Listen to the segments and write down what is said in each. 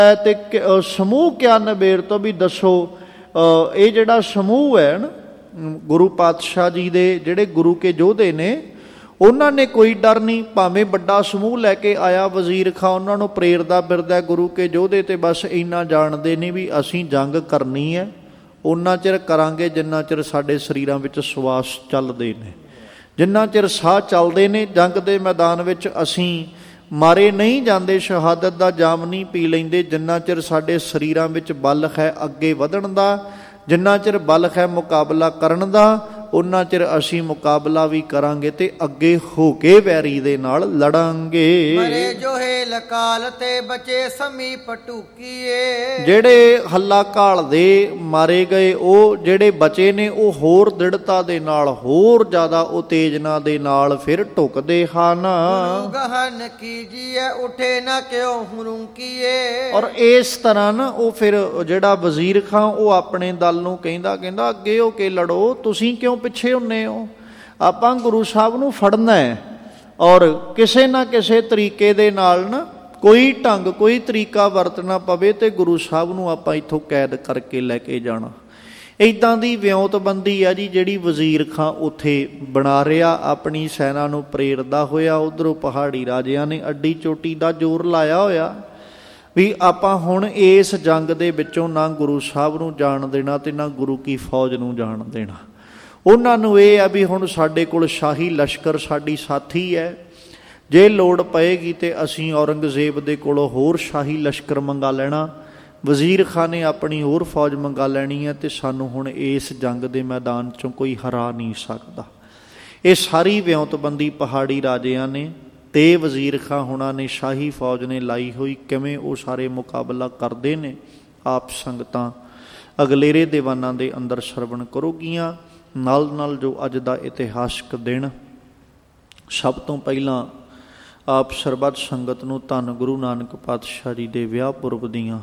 ਤੇ ਸਮੂਹ ਕਿਆ ਨਿਬੇੜ ਤੋਂ ਵੀ ਦੱਸੋ। ਇਹ ਜਿਹੜਾ ਸਮੂਹ ਹੈ ਨਾ ਗੁਰੂ ਪਾਤਸ਼ਾਹ ਜੀ ਦੇ ਜਿਹੜੇ ਗੁਰੂ ਕੇ ਯੋਧੇ ਨੇ, ਉਹਨਾਂ ਨੇ ਕੋਈ ਡਰ ਨਹੀਂ। ਭਾਵੇਂ ਵੱਡਾ ਸਮੂਹ ਲੈ ਕੇ ਆਇਆ ਵਜ਼ੀਰ ਖਾਂ, ਉਹਨਾਂ ਨੂੰ ਪ੍ਰੇਰਦਾ ਫਿਰਦਾ ਗੁਰੂ ਕੇ ਯੋਧੇ, ਤੇ ਬਸ ਇੰਨਾ ਜਾਣਦੇ ਨੇ ਵੀ ਅਸੀਂ ਜੰਗ ਕਰਨੀ ਹੈ। ਉਹਨਾਂ ਚਿਰ ਕਰਾਂਗੇ ਜਿੰਨਾ ਚਿਰ ਸਾਡੇ ਸਰੀਰਾਂ ਵਿੱਚ ਸਵਾਸ ਚੱਲਦੇ ਨੇ, ਜਿੰਨਾ ਚਿਰ ਸਾਹ ਚੱਲਦੇ ਨੇ। ਜੰਗ ਦੇ ਮੈਦਾਨ ਵਿੱਚ ਅਸੀਂ ਮਾਰੇ ਨਹੀਂ ਜਾਂਦੇ, ਸ਼ਹਾਦਤ ਦਾ ਜਾਮ ਨਹੀਂ ਪੀ ਲੈਂਦੇ ਜਿੰਨਾ ਚਿਰ ਸਾਡੇ ਸਰੀਰਾਂ ਵਿੱਚ ਬਲ ਹੈ ਅੱਗੇ ਵਧਣ ਦਾ, ਜਿੰਨਾ ਚਿਰ ਬਲ ਹੈ ਮੁਕਾਬਲਾ ਕਰਨ ਦਾ, ਉਹਨਾਂ ਚਿਰ ਅਸੀਂ ਮੁਕਾਬਲਾ ਵੀ ਕਰਾਂਗੇ ਤੇ ਅੱਗੇ ਹੋ ਕੇ ਵੈਰੀ ਦੇ ਨਾਲ ਲੜਾਂਗੇ। ਮਰੇ ਜੋਹੇ ਲਕਾਲ ਤੇ ਬਚੇ ਸਮੀਪ ਟੂਕੀਏ। ਜਿਹੜੇ ਹੱਲਾ ਘਾਲ ਦੇ ਮਾਰੇ ਗਏ, ਉਹ ਜਿਹੜੇ ਬਚੇ ਨੇ ਉਹ ਹੋਰ ਦ੍ਰਿੜਤਾ ਦੇ ਨਾਲ, ਹੋਰ ਜ਼ਿਆਦਾ ਉਤੇਜਨਾ ਦੇ ਨਾਲ ਫਿਰ ਢੁਕਦੇ ਹਨ। ਗਹਨ ਕੀਜੀਏ ਉਠੇ ਨਾ ਕਿਉਂ ਹੁਰੂਕੀਏ। ਔਰ ਇਸ ਤਰ੍ਹਾਂ ਨਾ ਉਹ ਫਿਰ ਜਿਹੜਾ ਵਜ਼ੀਰ ਖਾਂ ਉਹ ਆਪਣੇ ਦਲ ਨੂੰ ਕਹਿੰਦਾ ਅੱਗੇ ਹੋ ਕੇ ਲੜੋ, ਤੁਸੀਂ ਕਿਉਂ ਪਿੱਛੇ ਹੁੰਨੇ ਹੋ? ਆਪਾਂ ਗੁਰੂ ਸਾਹਿਬ ਨੂੰ ਫੜਨਾ ਹੈ, ਔਰ ਕਿਸੇ ਨਾ ਕਿਸੇ ਤਰੀਕੇ ਦੇ ਨਾਲ ਨਾ ਕੋਈ ਢੰਗ ਕੋਈ ਤਰੀਕਾ ਵਰਤਣਾ ਪਵੇ ਤੇ ਗੁਰੂ ਸਾਹਿਬ ਨੂੰ ਆਪਾਂ ਇੱਥੋਂ ਕੈਦ ਕਰਕੇ ਲੈ ਕੇ ਜਾਣਾ। ਇੱਦਾਂ ਦੀ ਵਿਉਂਤਬੰਦੀ ਆ ਜੀ ਜਿਹੜੀ ਵਜ਼ੀਰ ਖਾਂ ਉੱਥੇ ਬਣਾ ਰਿਹਾ, ਆਪਣੀ ਸੈਨਾ ਨੂੰ ਪ੍ਰੇਰਦਾ ਹੋਇਆ। ਉੱਧਰੋਂ ਪਹਾੜੀ ਰਾਜਿਆਂ ਨੇ ਅੱਡੀ ਚੋਟੀ ਦਾ ਜ਼ੋਰ ਲਾਇਆ ਹੋਇਆ ਵੀ ਆਪਾਂ ਹੁਣ ਇਸ ਜੰਗ ਦੇ ਵਿੱਚੋਂ ਨਾ ਗੁਰੂ ਸਾਹਿਬ ਨੂੰ ਜਾਣ ਦੇਣਾ ਤੇ ਨਾ ਗੁਰੂ ਕੀ ਫੌਜ ਨੂੰ ਜਾਣ ਦੇਣਾ। ਉਹਨਾਂ ਨੂੰ ਇਹ ਆ ਵੀ ਹੁਣ ਸਾਡੇ ਕੋਲ ਸ਼ਾਹੀ ਲਸ਼ਕਰ ਸਾਡੀ ਸਾਥੀ ਹੈ, ਜੇ ਲੋੜ ਪਏਗੀ ਤੇ ਅਸੀਂ ਔਰੰਗਜ਼ੇਬ ਦੇ ਕੋਲੋਂ ਹੋਰ ਸ਼ਾਹੀ ਲਸ਼ਕਰ ਮੰਗਾ ਲੈਣਾ, ਵਜ਼ੀਰ ਖਾਂ ਨੇ ਆਪਣੀ ਹੋਰ ਫੌਜ ਮੰਗਾ ਲੈਣੀ ਹੈ, ਤੇ ਸਾਨੂੰ ਹੁਣ ਇਸ ਜੰਗ ਦੇ ਮੈਦਾਨ 'ਚੋਂ ਕੋਈ ਹਰਾ ਨਹੀਂ ਸਕਦਾ। ਇਹ ਸਾਰੀ ਵਿਉਂਤਬੰਦੀ ਪਹਾੜੀ ਰਾਜਿਆਂ ਨੇ ਤੇ ਵਜ਼ੀਰ ਖਾਂ ਹੁਣਾਂ ਨੇ, ਸ਼ਾਹੀ ਫੌਜ ਨੇ ਲਾਈ ਹੋਈ। ਕਿਵੇਂ ਉਹ ਸਾਰੇ ਮੁਕਾਬਲਾ ਕਰਦੇ ਨੇ, ਆਪ ਸੰਗਤਾਂ ਅਗਲੇਰੇ ਦੀਵਾਨਾਂ ਦੇ ਅੰਦਰ ਸਰਵਣ ਕਰੋਗੀਆਂ। ਨਾਲ ਨਾਲ ਜੋ ਅੱਜ ਦਾ ਇਤਿਹਾਸਕ ਦਿਨ, ਸਭ ਤੋਂ ਪਹਿਲਾਂ ਆਪ ਸਰਬੱਤ ਸੰਗਤ ਨੂੰ ਧੰਨ ਗੁਰੂ ਨਾਨਕ ਪਾਤਸ਼ਾਹ ਜੀ ਦੇ ਵਿਆਹ ਪੁਰਬ ਦੀਆਂ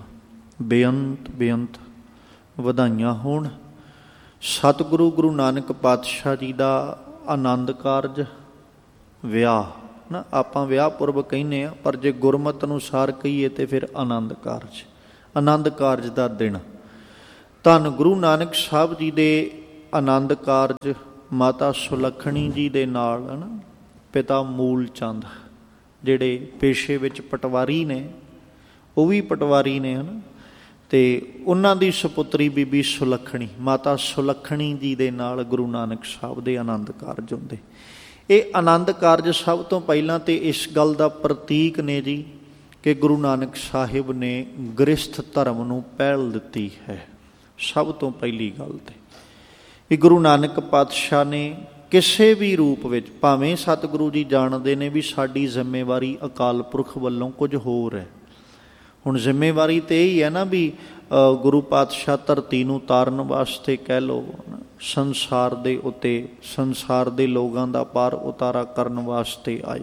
ਬੇਅੰਤ ਵਧਾਈਆਂ ਹੋਣ। ਸਤਿਗੁਰੂ ਗੁਰੂ ਨਾਨਕ ਪਾਤਸ਼ਾਹ ਜੀ ਦਾ ਆਨੰਦ ਕਾਰਜ ਵਿਆਹ ਨਾ, ਆਪਾਂ ਵਿਆਹ ਪੁਰਬ ਕਹਿੰਦੇ ਹਾਂ, ਪਰ ਜੇ ਗੁਰਮਤਿ ਅਨੁਸਾਰ ਕਹੀਏ ਤੇ ਫਿਰ ਆਨੰਦ ਕਾਰਜ ਦਾ ਦਿਨ। ਧੰਨ ਗੁਰੂ ਨਾਨਕ ਸਾਹਿਬ ਜੀ ਦੇ ਆਨੰਦ ਕਾਰਜ ਮਾਤਾ ਸੁਲੱਖਣੀ ਜੀ ਦੇ ਨਾਲ ਹੈ ਨਾ, ਪਿਤਾ ਮੂਲ ਚੰਦ ਜਿਹੜੇ ਪੇਸ਼ੇ ਵਿੱਚ ਪਟਵਾਰੀ ਨੇ, ਉਹ ਵੀ ਪਟਵਾਰੀ ਨੇ ਹੈ ਨਾ, ਤੇ ਉਹਨਾਂ ਦੀ ਸੁਪੁੱਤਰੀ ਬੀਬੀ ਸੁਲੱਖਣੀ, ਮਾਤਾ ਸੁਲੱਖਣੀ ਜੀ ਦੇ ਨਾਲ ਗੁਰੂ ਨਾਨਕ ਸਾਹਿਬ ਦੇ ਆਨੰਦ ਕਾਰਜ ਹੁੰਦੇ। ਇਹ ਆਨੰਦ ਕਾਰਜ ਸਭ ਤੋਂ ਪਹਿਲਾਂ ਤੇ ਇਸ ਗੱਲ ਦਾ ਪ੍ਰਤੀਕ ਨੇ ਜੀ ਕਿ ਗੁਰੂ ਨਾਨਕ ਸਾਹਿਬ ਨੇ ਗ੍ਰਸਥ ਧਰਮ ਨੂੰ ਪਹਿਲ ਦਿੱਤੀ ਹੈ। ਸਭ ਤੋਂ ਪਹਿਲੀ ਗੱਲ ਤੇ ਵੀ ਗੁਰੂ ਨਾਨਕ ਪਾਤਸ਼ਾਹ ਨੇ ਕਿਸੇ ਵੀ ਰੂਪ ਵਿੱਚ, ਭਾਵੇਂ ਸਤਿਗੁਰੂ ਜੀ ਜਾਣਦੇ ਨੇ ਵੀ ਸਾਡੀ ਜ਼ਿੰਮੇਵਾਰੀ ਅਕਾਲ ਪੁਰਖ ਵੱਲੋਂ ਕੁਝ ਹੋਰ ਹੈ। ਹੁਣ ਜ਼ਿੰਮੇਵਾਰੀ ਤਾਂ ਇਹ ਹੀ ਹੈ ਨਾ ਵੀ ਗੁਰੂ ਪਾਤਸ਼ਾਹ ਧਰਤੀ ਨੂੰ ਤਾਰਨ ਵਾਸਤੇ ਕਹਿ ਲਓ, ਸੰਸਾਰ ਦੇ ਉੱਤੇ ਸੰਸਾਰ ਦੇ ਲੋਕਾਂ ਦਾ ਪਾਰ ਉਤਾਰਾ ਕਰਨ ਵਾਸਤੇ ਆਏ।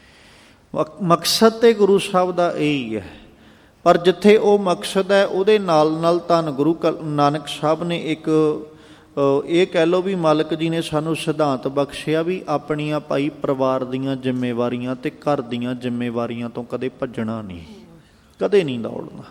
ਮਕਸਦ ਤੇ ਗੁਰੂ ਸਾਹਿਬ ਦਾ ਇਹ ਹੀ ਹੈ, ਪਰ ਜਿੱਥੇ ਉਹ ਮਕਸਦ ਹੈ ਉਹਦੇ ਨਾਲ ਨਾਲ ਧੰਨ ਗੁਰੂ ਨਾਨਕ ਸਾਹਿਬ ਨੇ ਇੱਕ ਇਹ ਕਹਿ ਲਓ ਵੀ ਮਾਲਕ ਜੀ ਨੇ ਸਾਨੂੰ ਸਿਧਾਂਤ ਬਖਸ਼ਿਆ ਵੀ ਆਪਣੀਆਂ ਭਾਈ ਪਰਿਵਾਰ ਦੀਆਂ ਜ਼ਿੰਮੇਵਾਰੀਆਂ ਤੇ ਘਰ ਦੀਆਂ ਜ਼ਿੰਮੇਵਾਰੀਆਂ ਤੋਂ ਕਦੇ ਭੱਜਣਾ ਨਹੀਂ, ਕਦੇ ਨਹੀਂ ਦੌੜਨਾ।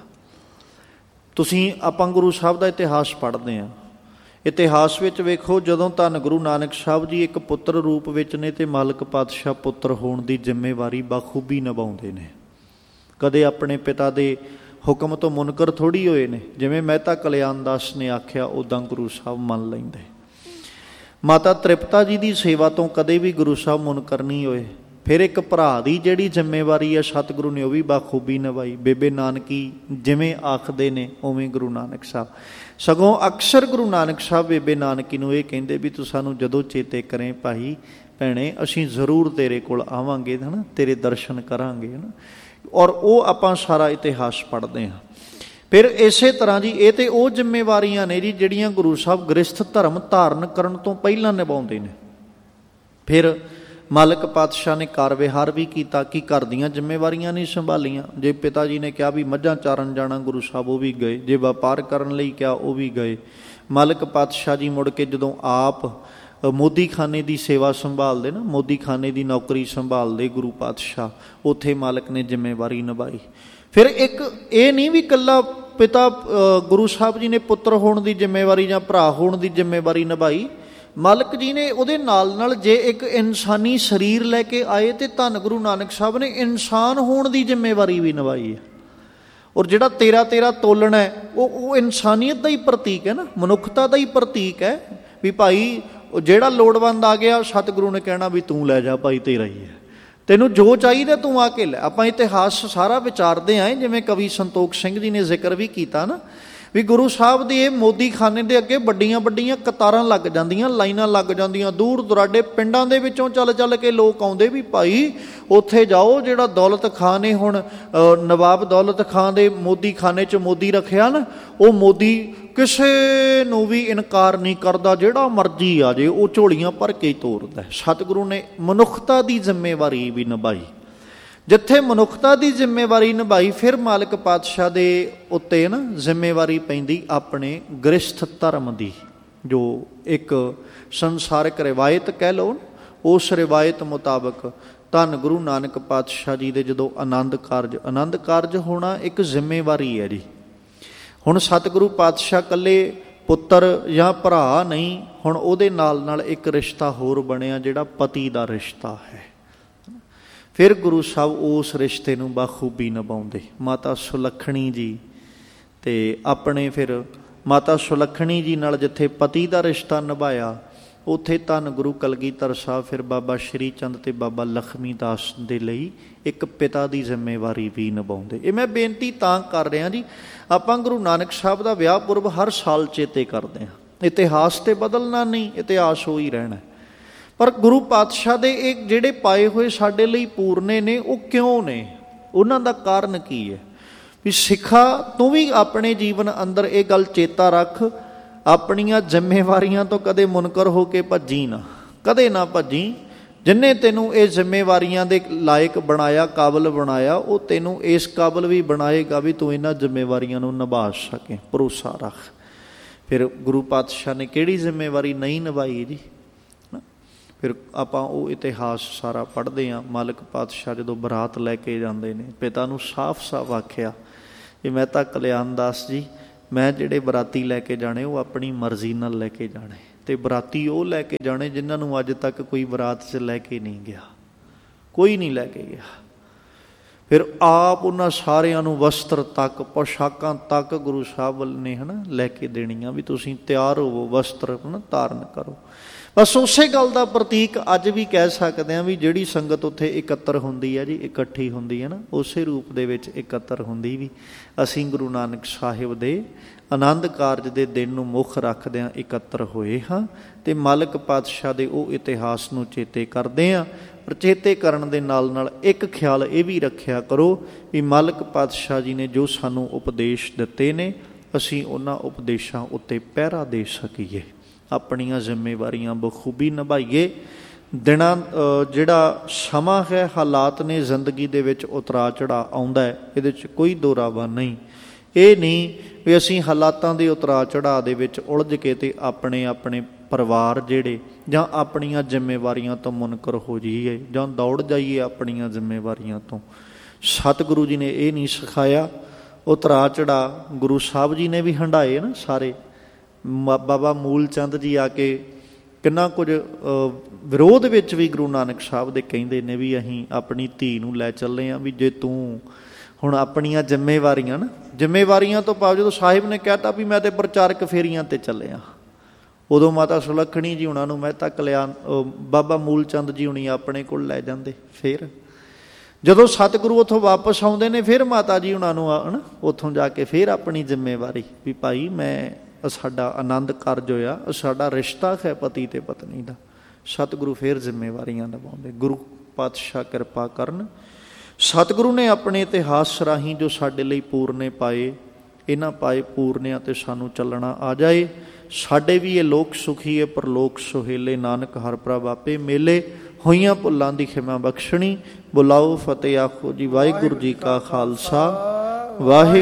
ਤੁਸੀਂ ਆਪਾਂ ਗੁਰੂ ਸਾਹਿਬ ਦਾ ਇਤਿਹਾਸ ਪੜ੍ਹਦੇ ਹਾਂ, ਇਤਿਹਾਸ ਵਿੱਚ ਵੇਖੋ ਜਦੋਂ ਧੰਨ ਗੁਰੂ ਨਾਨਕ ਸਾਹਿਬ ਜੀ ਇੱਕ ਪੁੱਤਰ ਰੂਪ ਵਿੱਚ ਨੇ ਤੇ ਮਾਲਕ ਪਾਤਸ਼ਾਹ ਪੁੱਤਰ ਹੋਣ ਦੀ ਜ਼ਿੰਮੇਵਾਰੀ ਬਾਖੂਬੀ ਨਿਭਾਉਂਦੇ ਨੇ। ਕਦੇ ਆਪਣੇ ਪਿਤਾ ਦੇ ਹੁਕਮ ਤੋਂ ਮੁਨਕਰ ਥੋੜ੍ਹੀ ਹੋਏ ਨੇ। ਜਿਵੇਂ ਮਹਿਤਾ ਕਲਿਆਣ ਦਾਸ ਨੇ ਆਖਿਆ ਉੱਦਾਂ ਗੁਰੂ ਸਾਹਿਬ ਮੰਨ ਲੈਂਦੇ। ਮਾਤਾ ਤ੍ਰਿਪਤਾ ਜੀ ਦੀ ਸੇਵਾ ਤੋਂ ਕਦੇ ਵੀ ਗੁਰੂ ਸਾਹਿਬ ਮੁਨਕਰ ਨਹੀਂ ਹੋਏ। ਫਿਰ ਇੱਕ ਭਰਾ ਦੀ ਜਿਹੜੀ ਜ਼ਿੰਮੇਵਾਰੀ ਹੈ ਸਤਿਗੁਰੂ ਨੇ ਉਹ ਵੀ ਬਾਖੂਬੀ ਨਿਭਾਈ। ਬੇਬੇ ਨਾਨਕੀ ਜਿਵੇਂ ਆਖਦੇ ਨੇ ਉਵੇਂ ਗੁਰੂ ਨਾਨਕ ਸਾਹਿਬ, ਸਗੋਂ ਅਕਸਰ ਗੁਰੂ ਨਾਨਕ ਸਾਹਿਬ ਬੇਬੇ ਨਾਨਕੀ ਨੂੰ ਇਹ ਕਹਿੰਦੇ ਵੀ ਤੂੰ ਸਾਨੂੰ ਜਦੋਂ ਚੇਤੇ ਕਰੇ ਭਾਈ ਭੈਣੇ ਅਸੀਂ ਜ਼ਰੂਰ ਤੇਰੇ ਕੋਲ ਆਵਾਂਗੇ ਹੈ ਨਾ, ਤੇਰੇ ਦਰਸ਼ਨ ਕਰਾਂਗੇ ਹੈ ਨਾ। ਔਰ ਉਹ ਆਪਾਂ ਸਾਰਾ ਇਤਿਹਾਸ ਪੜ੍ਹਦੇ ਹਾਂ। ਫਿਰ ਇਸੇ ਤਰ੍ਹਾਂ ਜੀ ਇਹ ਤਾਂ ਉਹ ਜ਼ਿੰਮੇਵਾਰੀਆਂ ਨੇ ਜੀ ਜਿਹੜੀਆਂ ਗੁਰੂ ਸਾਹਿਬ ਗ੍ਰਸਥ ਧਰਮ ਧਾਰਨ ਕਰਨ ਤੋਂ ਪਹਿਲਾਂ ਨਿਭਾਉਂਦੇ ਨੇ। ਫਿਰ ਮਾਲਕ ਪਾਤਸ਼ਾਹ ਨੇ ਕਾਰ ਵਿਹਾਰ ਵੀ ਕੀਤਾ ਕਿ ਘਰ ਦੀਆਂ ਜ਼ਿੰਮੇਵਾਰੀਆਂ ਨਹੀਂ ਸੰਭਾਲੀਆਂ। ਜੇ ਪਿਤਾ ਜੀ ਨੇ ਕਿਹਾ ਵੀ ਮੱਝਾਂ ਚਾਰਨ ਜਾਣਾ ਗੁਰੂ ਸਾਹਿਬ ਉਹ ਵੀ ਗਏ, ਜੇ ਵਪਾਰ ਕਰਨ ਲਈ ਕਿਹਾ ਉਹ ਵੀ ਗਏ। ਮਾਲਕ ਪਾਤਸ਼ਾਹ ਜੀ ਮੁੜ ਕੇ ਜਦੋਂ ਆਪ ਮੋਦੀ ਖਾਨੇ ਦੀ ਸੇਵਾ ਸੰਭਾਲਦੇ ਨਾ, ਮੋਦੀ ਖਾਨੇ ਦੀ ਨੌਕਰੀ ਸੰਭਾਲਦੇ ਗੁਰੂ ਪਾਤਸ਼ਾਹ, ਉੱਥੇ ਮਾਲਕ ਨੇ ਜ਼ਿੰਮੇਵਾਰੀ ਨਿਭਾਈ। ਫਿਰ ਇੱਕ ਇਹ ਨਹੀਂ ਵੀ ਇਕੱਲਾ ਪਿਤਾ ਗੁਰੂ ਸਾਹਿਬ ਜੀ ਨੇ ਪੁੱਤਰ ਹੋਣ ਦੀ ਜ਼ਿੰਮੇਵਾਰੀ ਜਾਂ ਭਰਾ ਹੋਣ ਦੀ ਜ਼ਿੰਮੇਵਾਰੀ ਨਿਭਾਈ, ਮਾਲਕ ਜੀ ਨੇ ਉਹਦੇ ਨਾਲ ਨਾਲ ਜੇ ਇੱਕ ਇਨਸਾਨੀ ਸਰੀਰ ਲੈ ਕੇ ਆਏ ਤੇ ਧੰਨ ਗੁਰੂ ਨਾਨਕ ਸਾਹਿਬ ਨੇ ਇਨਸਾਨ ਹੋਣ ਦੀ ਜ਼ਿੰਮੇਵਾਰੀ ਵੀ ਨਿਭਾਈ ਹੈ। ਔਰ ਜਿਹੜਾ 13 ਤੋਲਣਾ ਹੈ ਉਹ ਇਨਸਾਨੀਅਤ ਦਾ ਹੀ ਪ੍ਰਤੀਕ ਹੈ ਨਾ, ਮਨੁੱਖਤਾ ਦਾ ਹੀ ਪ੍ਰਤੀਕ ਹੈ ਵੀ ਭਾਈ ਉਹ ਜਿਹੜਾ ਲੋੜਵੰਦ ਆ ਗਿਆ ਸਤਿਗੁਰੂ ਨੇ ਕਹਿਣਾ ਵੀ ਤੂੰ ਲੈ ਜਾ ਭਾਈ, ਤੇਰਾ ਹੀ ਹੈ, ਤੈਨੂੰ ਜੋ ਚਾਹੀਦਾ ਤੂੰ ਆ ਕੇ ਲੈ। ਆਪਾਂ ਇਤਿਹਾਸ ਸਾਰਾ ਵਿਚਾਰਦੇ ਆਏ, ਜਿਵੇਂ ਕਵੀ ਸੰਤੋਖ ਸਿੰਘ ਜੀ ਨੇ ਜ਼ਿਕਰ ਵੀ ਕੀਤਾ ਨਾ ਵੀ ਗੁਰੂ ਸਾਹਿਬ ਦੇ ਇਹ ਮੋਦੀ ਖਾਨੇ ਦੇ ਅੱਗੇ ਵੱਡੀਆਂ ਵੱਡੀਆਂ ਕਤਾਰਾਂ ਲੱਗ ਜਾਂਦੀਆਂ, ਲਾਈਨਾਂ ਲੱਗ ਜਾਂਦੀਆਂ, ਦੂਰ ਦੁਰਾਡੇ ਪਿੰਡਾਂ ਦੇ ਵਿੱਚੋਂ ਚੱਲ ਚੱਲ ਕੇ ਲੋਕ ਆਉਂਦੇ ਵੀ ਭਾਈ ਉੱਥੇ ਜਾਓ, ਜਿਹੜਾ ਦੌਲਤ ਖਾਂ ਨੇ ਹੁਣ ਨਵਾਬ ਦੌਲਤ ਖਾਂ ਦੇ ਮੋਦੀ ਖਾਨੇ 'ਚ ਮੋਦੀ ਰੱਖਿਆ ਨਾ, ਉਹ ਮੋਦੀ ਕਿਸੇ ਨੂੰ ਵੀ ਇਨਕਾਰ ਨਹੀਂ ਕਰਦਾ, ਜਿਹੜਾ ਮਰਜ਼ੀ ਆ ਜੇ ਉਹ ਝੋਲੀਆਂ ਭਰ ਕੇ ਹੀ ਤੋਰਦਾ। ਸਤਿਗੁਰੂ ਨੇ ਮਨੁੱਖਤਾ ਦੀ ਜ਼ਿੰਮੇਵਾਰੀ ਵੀ ਨਿਭਾਈ। ਜਿੱਥੇ ਮਨੁੱਖਤਾ ਦੀ ਜ਼ਿੰਮੇਵਾਰੀ ਨਿਭਾਈ, ਫਿਰ ਮਾਲਕ ਪਾਤਸ਼ਾਹ ਦੇ ਉੱਤੇ ਨਾ ਜ਼ਿੰਮੇਵਾਰੀ ਪੈਂਦੀ ਆਪਣੇ ਗ੍ਰਸਥ ਧਰਮ ਦੀ, ਜੋ ਇੱਕ ਸੰਸਾਰਿਕ ਰਿਵਾਇਤ ਕਹਿ ਲਓ। ਉਸ ਰਿਵਾਇਤ ਮੁਤਾਬਕ ਧੰਨ ਗੁਰੂ ਨਾਨਕ ਪਾਤਸ਼ਾਹ ਜੀ ਦੇ ਜਦੋਂ ਆਨੰਦ ਕਾਰਜ ਹੋਣਾ ਇੱਕ ਜ਼ਿੰਮੇਵਾਰੀ ਹੈ ਜੀ। ਹੁਣ ਸਤਿਗੁਰੂ ਪਾਤਸ਼ਾਹ ਇਕੱਲੇ ਪੁੱਤਰ ਜਾਂ ਭਰਾ ਨਹੀਂ, ਹੁਣ ਉਹਦੇ ਨਾਲ ਨਾਲ ਇੱਕ ਰਿਸ਼ਤਾ ਹੋਰ ਬਣਿਆ ਜਿਹੜਾ ਪਤੀ ਦਾ ਰਿਸ਼ਤਾ ਹੈ। ਫਿਰ ਗੁਰੂ ਸਾਹਿਬ ਉਸ ਰਿਸ਼ਤੇ ਨੂੰ ਬਾਖੂਬੀ ਨਿਭਾਉਂਦੇ। ਮਾਤਾ ਸੁਲੱਖਣੀ ਜੀ ਤੇ ਆਪਣੇ ਫਿਰ ਮਾਤਾ ਸੁਲੱਖਣੀ ਜੀ ਨਾਲ ਜਿੱਥੇ ਪਤੀ ਦਾ ਰਿਸ਼ਤਾ ਨਿਭਾਇਆ, ਉੱਥੇ ਧੰਨ ਗੁਰੂ ਕਲਗੀਧਰ ਸਾਹਿਬ ਫਿਰ ਬਾਬਾ ਸ਼੍ਰੀ ਚੰਦ ਤੇ ਬਾਬਾ ਲਖਮੀ ਦਾਸ ਦੇ ਲਈ ਇੱਕ ਪਿਤਾ ਦੀ ਜ਼ਿੰਮੇਵਾਰੀ ਵੀ ਨਿਭਾਉਂਦੇ। ਇਹ ਮੈਂ ਬੇਨਤੀ ਤਾਂ ਕਰ ਰਿਹਾ ਜੀ, ਆਪਾਂ ਗੁਰੂ ਨਾਨਕ ਸਾਹਿਬ ਦਾ ਵਿਆਹ ਪੁਰਬ ਹਰ ਸਾਲ ਚੇਤੇ ਕਰਦੇ ਹਾਂ। ਇਤਿਹਾਸ ਤੇ ਬਦਲਣਾ ਨਹੀਂ, ਇਤਿਹਾਸ ਹੋ ਹੀ ਰਹਿਣਾ। ਪਰ ਗੁਰੂ ਪਾਤਸ਼ਾਹ ਦੇ ਇਹ ਜਿਹੜੇ ਪਾਏ ਹੋਏ ਸਾਡੇ ਲਈ ਪੂਰਨੇ ਨੇ, ਉਹ ਕਿਉਂ ਨੇ? ਉਹਨਾਂ ਦਾ ਕਾਰਨ ਕੀ ਹੈ? ਵੀ ਸਿੱਖਾ ਤੂੰ ਵੀ ਆਪਣੇ ਜੀਵਨ ਅੰਦਰ ਇਹ ਗੱਲ ਚੇਤਾ ਰੱਖ, ਆਪਣੀਆਂ ਜ਼ਿੰਮੇਵਾਰੀਆਂ ਤੋਂ ਕਦੇ ਮੁਨਕਰ ਹੋ ਕੇ ਭੱਜੀ ਨਾ, ਕਦੇ ਨਾ ਭੱਜੀ। ਜਿੰਨੇ ਤੈਨੂੰ ਇਹ ਜ਼ਿੰਮੇਵਾਰੀਆਂ ਦੇ ਲਾਇਕ ਬਣਾਇਆ, ਕਾਬਲ ਬਣਾਇਆ, ਉਹ ਤੈਨੂੰ ਇਸ ਕਾਬਲ ਵੀ ਬਣਾਏਗਾ ਵੀ ਤੂੰ ਇਹਨਾਂ ਜ਼ਿੰਮੇਵਾਰੀਆਂ ਨੂੰ ਨਿਭਾ ਸਕੇ। ਭਰੋਸਾ ਰੱਖ। ਫਿਰ ਗੁਰੂ ਪਾਤਸ਼ਾਹ ਨੇ ਕਿਹੜੀ ਜ਼ਿੰਮੇਵਾਰੀ ਨਹੀਂ ਨਿਭਾਈ ਜੀ? ਫਿਰ ਆਪਾਂ ਉਹ ਇਤਿਹਾਸ ਸਾਰਾ ਪੜ੍ਹਦੇ ਹਾਂ। ਮਾਲਕ ਪਾਤਸ਼ਾਹ ਜਦੋਂ ਬਰਾਤ ਲੈ ਕੇ ਜਾਂਦੇ ਨੇ, ਪਿਤਾ ਨੂੰ ਸਾਫ਼ ਆਖਿਆ ਕਿ ਮੈਂ ਤਾਂ ਕਲਿਆਣ ਦਾਸ ਜੀ, ਮੈਂ ਜਿਹੜੇ ਬਰਾਤੀ ਲੈ ਕੇ ਜਾਣੇ ਉਹ ਆਪਣੀ ਮਰਜ਼ੀ ਨਾਲ ਲੈ ਕੇ ਜਾਣੇ, ਅਤੇ ਬਰਾਤੀ ਉਹ ਲੈ ਕੇ ਜਾਣੇ ਜਿਨ੍ਹਾਂ ਨੂੰ ਅੱਜ ਤੱਕ ਕੋਈ ਬਰਾਤ 'ਚ ਲੈ ਕੇ ਨਹੀਂ ਗਿਆ, ਕੋਈ ਨਹੀਂ ਲੈ ਕੇ ਗਿਆ। ਫਿਰ ਆਪ ਉਹਨਾਂ ਸਾਰਿਆਂ ਨੂੰ ਵਸਤਰ ਤੱਕ, ਪੋਸ਼ਾਕਾਂ ਤੱਕ ਗੁਰੂ ਸਾਹਿਬ ਨੇ ਲੈ ਕੇ ਦੇਣੀਆਂ ਵੀ ਤੁਸੀਂ ਤਿਆਰ ਹੋਵੋ, ਵਸਤਰ ਧਾਰਨ ਕਰੋ। ਬਸ ਉਸੇ ਗੱਲ ਦਾ ਪ੍ਰਤੀਕ ਅੱਜ ਵੀ ਕਹਿ ਸਕਦੇ ਹਾਂ ਵੀ ਜਿਹੜੀ ਸੰਗਤ ਉੱਥੇ ਇਕੱਤਰ ਹੁੰਦੀ ਹੈ ਜੀ, ਇਕੱਠੀ ਹੁੰਦੀ ਹੈ ਨਾ, ਉਸੇ ਰੂਪ ਦੇ ਵਿੱਚ ਇਕੱਤਰ ਹੁੰਦੀ ਵੀ ਅਸੀਂ ਗੁਰੂ ਨਾਨਕ ਸਾਹਿਬ ਦੇ ਆਨੰਦ ਕਾਰਜ ਦੇ ਦਿਨ ਨੂੰ ਮੁੱਖ ਰੱਖਦਿਆਂ ਇਕੱਤਰ ਹੋਏ ਹਾਂ। ਅਤੇ ਮਾਲਕ ਪਾਤਸ਼ਾਹ ਦੇ ਉਹ ਇਤਿਹਾਸ ਨੂੰ ਚੇਤੇ ਕਰਦੇ ਹਾਂ। ਪਰ ਚੇਤੇ ਕਰਨ ਦੇ ਨਾਲ ਨਾਲ ਇੱਕ ਖਿਆਲ ਇਹ ਵੀ ਰੱਖਿਆ ਕਰੋ ਵੀ ਮਾਲਕ ਪਾਤਸ਼ਾਹ ਜੀ ਨੇ ਜੋ ਸਾਨੂੰ ਉਪਦੇਸ਼ ਦਿੱਤੇ ਨੇ, ਅਸੀਂ ਉਹਨਾਂ ਉਪਦੇਸ਼ਾਂ ਉੱਤੇ ਪਹਿਰਾ ਦੇ ਸਕੀਏ, ਆਪਣੀਆਂ ਜ਼ਿੰਮੇਵਾਰੀਆਂ ਬਖੂਬੀ ਨਿਭਾਈਏ। ਦਿਨਾਂ ਜਿਹੜਾ ਸਮਾਂ ਹੈ, ਹਾਲਾਤ ਨੇ ਜ਼ਿੰਦਗੀ ਦੇ ਵਿੱਚ ਉਤਰਾ ਚੜ੍ਹਾਅ ਆਉਂਦਾ ਹੈ, ਇਹਦੇ 'ਚ ਕੋਈ ਦੋਰਾਵਾ ਨਹੀਂ। ਇਹ ਨਹੀਂ ਵੀ ਅਸੀਂ ਹਾਲਾਤਾਂ ਦੇ ਉਤਰਾ ਚੜ੍ਹਾਅ ਦੇ ਵਿੱਚ ਉਲਝ ਕੇ ਤੇ ਆਪਣੇ ਪਰਿਵਾਰ ਜਿਹੜੇ ਜਾਂ ਆਪਣੀਆਂ ਜ਼ਿੰਮੇਵਾਰੀਆਂ ਤੋਂ ਮੁਨਕਰ ਹੋ ਜਾਈਏ ਜਾਂ ਦੌੜ ਜਾਈਏ ਆਪਣੀਆਂ ਜ਼ਿੰਮੇਵਾਰੀਆਂ ਤੋਂ। ਸਤਿਗੁਰੂ ਜੀ ਨੇ ਇਹ ਨਹੀਂ ਸਿਖਾਇਆ। ਉਤਰਾ ਚੜ੍ਹਾਅ ਗੁਰੂ ਸਾਹਿਬ ਜੀ ਨੇ ਵੀ ਹੰਢਾਏ ਨਾ ਸਾਰੇ। ਬਾਬਾ ਮੂਲ ਚੰਦ ਜੀ ਆ ਕੇ ਕਿੰਨਾ ਕੁਝ ਵਿਰੋਧ ਵਿੱਚ ਵੀ ਗੁਰੂ ਨਾਨਕ ਸਾਹਿਬ ਦੇ ਕਹਿੰਦੇ ਨੇ ਵੀ ਅਸੀਂ ਆਪਣੀ ਧੀ ਨੂੰ ਲੈ ਚੱਲੇ ਹਾਂ, ਵੀ ਜੇ ਤੂੰ ਹੁਣ ਆਪਣੀਆਂ ਜ਼ਿੰਮੇਵਾਰੀਆਂ ਤੋਂ ਭਾਵ ਜਦੋਂ ਸਾਹਿਬ ਨੇ ਕਹਿਤਾ ਵੀ ਮੈਂ ਤੇ ਪ੍ਰਚਾਰਕ ਫੇਰੀਆਂ 'ਤੇ ਚੱਲਿਆ, ਉਦੋਂ ਮਾਤਾ ਸੁਲੱਖਣੀ ਜੀ ਹੁਣਾਂ ਨੂੰ ਮਹਿਤਾ ਕਲਿਆਣ ਬਾਬਾ ਮੂਲ ਚੰਦ ਜੀ ਹੁਣੀ ਆਪਣੇ ਕੋਲ ਲੈ ਜਾਂਦੇ। ਫਿਰ ਜਦੋਂ ਸਤਿਗੁਰੂ ਉੱਥੋਂ ਵਾਪਸ ਆਉਂਦੇ ਨੇ, ਫਿਰ ਮਾਤਾ ਜੀ ਹੁਣਾਂ ਨੂੰ ਉੱਥੋਂ ਜਾ ਕੇ ਫਿਰ ਆਪਣੀ ਜ਼ਿੰਮੇਵਾਰੀ ਵੀ ਭਾਈ ਮੈਂ ਸਾਡਾ ਆਨੰਦ ਕਾਰਜ ਹੋਇਆ, ਸਾਡਾ ਰਿਸ਼ਤਾ ਹੈ ਪਤੀ ਤੇ ਪਤਨੀ ਦਾ। ਸਤਿਗੁਰੂ ਫਿਰ ਜ਼ਿੰਮੇਵਾਰੀਆਂ ਨਿਭਾਉਂਦੇ। ਗੁਰੂ ਪਾਤਸ਼ਾਹ ਕਿਰਪਾ ਕਰਨ। ਸਤਿਗੁਰੂ ਨੇ ਆਪਣੇ ਇਤਿਹਾਸ ਰਾਹੀਂ ਜੋ ਸਾਡੇ ਲਈ ਪੂਰਨੇ ਪਾਏ, ਇਹਨਾਂ ਪਾਏ ਪੂਰਨਿਆਂ 'ਤੇ ਸਾਨੂੰ ਚੱਲਣਾ ਆ ਜਾਏ। ਸਾਡੇ ਵੀ ਇਹ ਲੋਕ ਸੁਖੀਏ ਪਰਲੋਕ ਸੁਹੇਲੇ, ਨਾਨਕ ਹਰ ਪ੍ਰਭ ਆਪੇ ਮੇਲੇ। ਹੋਈਆਂ ਭੁੱਲਾਂ ਦੀ ਖਿਮਾ ਬਖਸ਼ਣੀ। ਬੁਲਾਓ ਫਤਿਹ ਆਖੋ ਜੀ। ਵਾਹਿਗੁਰੂ ਜੀ ਕਾ ਖਾਲਸਾ, ਵਾਹਿਗੁਰੂ।